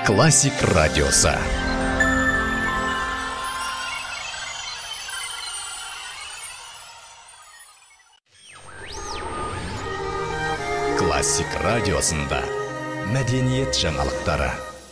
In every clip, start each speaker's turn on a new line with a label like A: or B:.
A: Классик радиосы. Классик радиосында мәдениет жаңалықтары.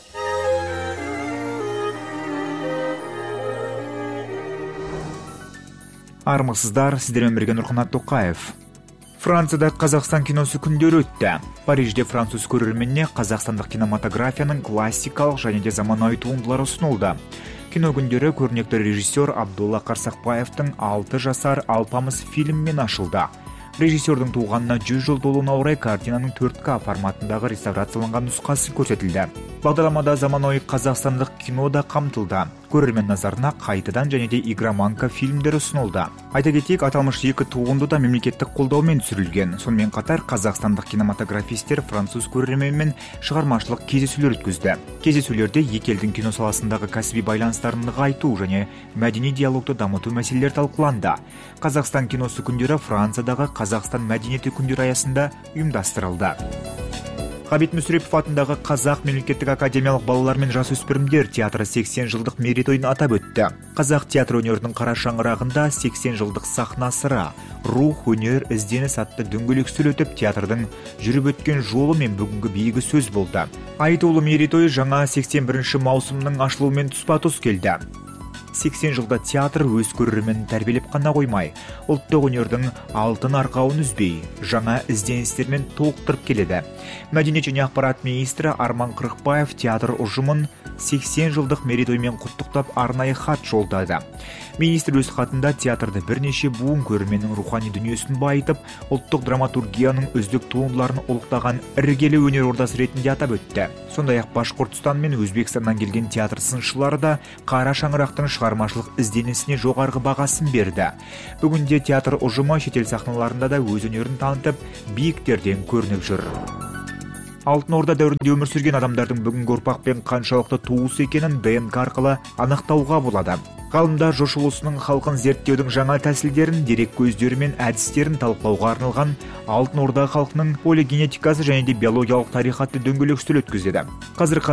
B: Армысыздар, сіздермен бірге Нұрқанат Тоқаев. Францияда Қазақстан киносы күндері өтті. Парижде француз көрерменіне қазақстандық кинематографияның классикалық және де заманауи туындылары ұсынылды. Кино күндері көрнекті режиссер Абдулла Қарсақбаевтың 6 жасар алпамыс фильммен ашылды. Режиссердің туғанына 100 жыл толуына орай картинаның 4К форматындағы реставрацияланған нұсқасы көрсетілді. Бағдарламада заманауи қазақстандық кино да қамтылды. Көрермен назарына қайтадан және де игроманка фильмдері ұсынылды. Айта кетейік, аталмыш екі туынды да мемлекеттік қолдаумен түсірілген. Сонымен қатар қазақстандық кинематографистер француз көрерменімен шығармашылық кездесулер өткізді. Кездесулерде екі елдің кино саласындағы кәсіби байланыстарын нығайту және мәдени диалогты дамыту мәселелері талқыланды. Қазақстан киносы күндері Франциядағы Қазақстан мәдениеті күндері аясында ұйымдастырылды. Ғабит Мүсірепов атындағы Қазақ мемлекеттік академиялық балалар мен жасөспірімдер театры 80 жылдық мерейтойын атап өтті. Қазақ театр өнерінің қара шаңырағында 80 жылдық сахна сыры, рух, өнер, ізденіс атты дөңгелек үстел өтіп, театрдың жүріп өткен жолы мен бүгінгі биігі сөз болды. Айтулы мерейтойы жаңа 81 маусымның ашылуымен тұспа-тұс келді. 80 жылда театр өз көрерменін тәрбиелеп қана қоймай, ұлттық өнердің алтын арқауын үзбей, жаңа ізденістермен толықтырып келеді. Мәдениет және ақпарат министрі Арман Қырықбаев театр ұжымын 80 жылдық мерейтоймен құттықтап арнайы хат жолдады. Министр өз хатында театрды бірнеше буын көрерменнің рухани дүниесін байытып, ұлттық драматургияның үздік туындыларын ұлықтаған іргелі өнер ордасы ретінде атап өтті. Сондай-ақ Башқұртстан мен Өзбекстаннан келген театр сыншылары да қара шаңырақтың шығармашылық ізденісіне жоғарғы бағасын берді. Бүгінде театр ұжымы шетел сахналарында да өз өнерін танытып, биіктерден көрініп жүр. Алтын Орда дәуірінде өмір сүрген адамдардың бүгінгі ұрпақпен қаншалықты туыс екенін ДНК арқылы анықтауға болады. Ғалымдар жошы ұлысының халқын зерттеудің жаңа тәсілдерін, дерек көздері мен әдістерін талқылауға арналған Алтын Орда халқының полигенетикасы және де биологиялық тарихатты дөңгелек үстел өткізеді. Қазір